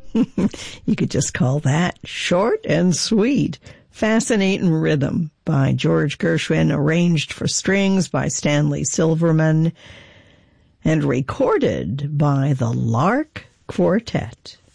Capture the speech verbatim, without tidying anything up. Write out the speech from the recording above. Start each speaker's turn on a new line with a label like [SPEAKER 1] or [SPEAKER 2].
[SPEAKER 1] You could just call that short and sweet. Fascinating Rhythm by George Gershwin, arranged for strings by Stanley Silverman, and recorded by the Lark Quartet.